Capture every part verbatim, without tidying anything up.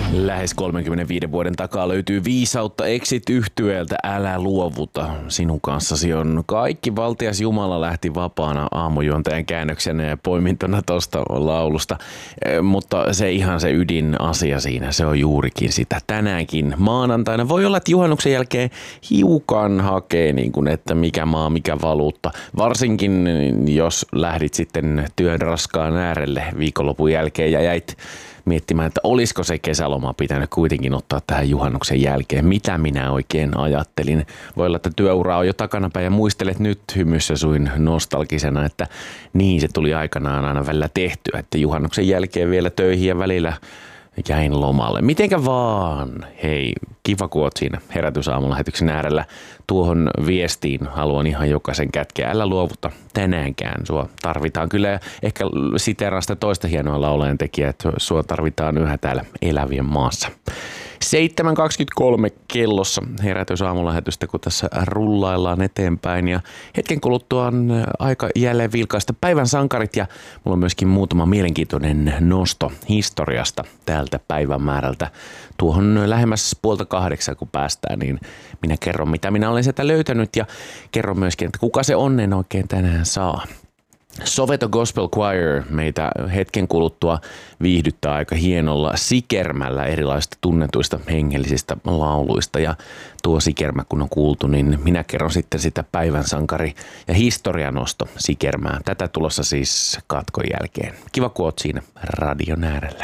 Lähes kolmenkymmenenviiden vuoden takaa löytyy viisautta Exit-yhtyeeltä Älä luovuta. Sinun kanssasi on kaikki valtias Jumala lähti vapaana aamujuontajan käännöksenä ja poimintona tosta laulusta. E, mutta se ihan se ydinasia siinä, se on juurikin sitä. Tänäänkin maanantaina voi olla, että juhannuksen jälkeen hiukan hakee, niin kuin, että mikä maa, mikä valuutta. Varsinkin jos lähdit sitten työn raskaan äärelle viikonlopun jälkeen ja jäit miettimään, että olisiko se kesäloma pitänyt kuitenkin ottaa tähän juhannuksen jälkeen. Mitä minä oikein ajattelin? Voi olla, että työura on jo takanapäin ja muistelet nyt hymyssä suin nostalgisena, että niin se tuli aikanaan aina välillä tehtyä, että juhannuksen jälkeen vielä töihin ja välillä jäin lomalle. Mitenkä vaan? Hei, kiva kun oot siinä Herätysaamulähetyksen äärellä. Tuohon viestiin haluan ihan jokaisen kätkeä. Älä luovuta tänäänkään. Sua tarvitaan kyllä. Ja ehkä siteeraan sitä toista hienoa laulajan tekijää, että sua tarvitaan yhä täällä elävien maassa. seitsemän kaksikymmentäkolme kellossa Herätysaamulähetystä, kun tässä rullaillaan eteenpäin. Ja hetken kuluttua on aika jälleen vilkaista päivän sankarit ja mulla on myöskin muutama mielenkiintoinen nosto historiasta tältä päivämäärältä. Tuohon lähemmäs puolta kahdeksan, kun päästään, niin minä kerron, mitä minä olen sieltä löytänyt ja kerron myöskin, että kuka se onnen oikein tänään saa. Soweto Gospel Choir meitä hetken kuluttua viihdyttää aika hienolla sikermällä erilaisista tunnetuista hengellisistä lauluista. Ja tuo sikermä kun on kuultu, niin minä kerron sitten sitä päivän sankari- ja historianosto sikermää. Tätä tulossa siis katkon jälkeen. Kiva kun oot siinä radion äärellä.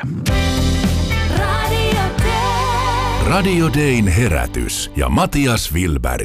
Radio Day. Radio Dayn herätys ja Matias Wilberg.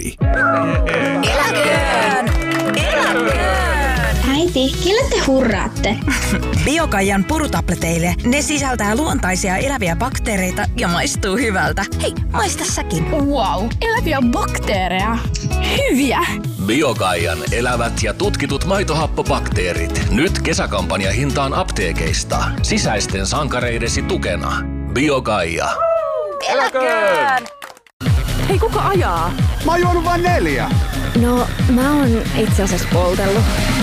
Eläköön! Eläköön! Äiti, kelle te hurraatte? Biokaijan purutableteille. Ne sisältää luontaisia eläviä bakteereita ja maistuu hyvältä. Hei, maista säkin. Wow, eläviä bakteereja. Hyviä! Biokaijan elävät ja tutkitut maitohappobakteerit. Nyt kesäkampanja hintaan apteekeista. Sisäisten sankareidesi tukena. Biokaija. Eläköön! Hei, kuka ajaa? Mä oon juonut vain neljä. No, mä oon itse asiassa poltellut.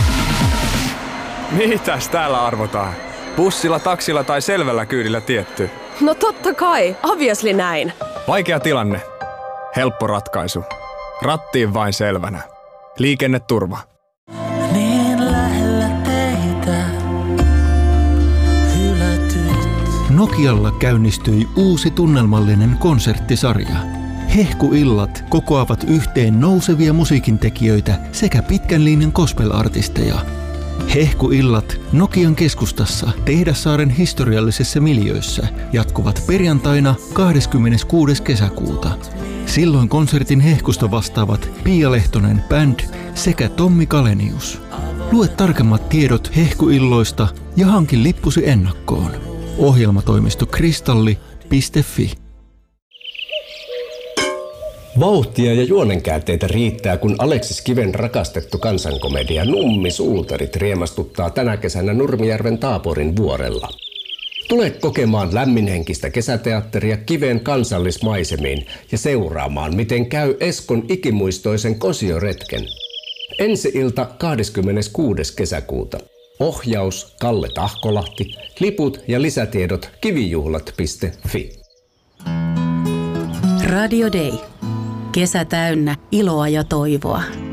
Mitäs täällä arvotaan? Bussilla, taksilla tai selvällä kyydillä tietty? No totta kai, obviously näin. Vaikea tilanne. Helppo ratkaisu. Rattiin vain selvänä. Liikenneturva. Niin lähellä teitä, hylätyt. Nokialla käynnistyi uusi tunnelmallinen konserttisarja. Hehkuillat kokoavat yhteen nousevia musiikintekijöitä sekä pitkän linjan gospel-artisteja. Hehkuillat Nokian keskustassa Tehdassaaren historiallisessa miljöössä jatkuvat perjantaina kahdeskymmeneskuudes kesäkuuta. Silloin konsertin hehkusta vastaavat Pia Lehtonen Band sekä Tommi Kalenius. Lue tarkemmat tiedot hehkuilloista ja hankin lippusi ennakkoon. Ohjelmatoimisto kristalli piste fi. Vauhtia ja juonenkäänteitä riittää, kun Aleksis Kiven rakastettu kansankomedia Nummi Suutarit riemastuttaa tänä kesänä Nurmijärven Taaporin vuorella. Tule kokemaan lämminhenkistä kesäteatteria Kiven kansallismaisemiin ja seuraamaan, miten käy Eskon ikimuistoisen kosioretken. Ensi-ilta kahdeskymmeneskuudes kesäkuuta. Ohjaus Kalle Tahkolahti, liput ja lisätiedot kivijuhlat piste fi. Radio Day. Kesä täynnä iloa ja toivoa.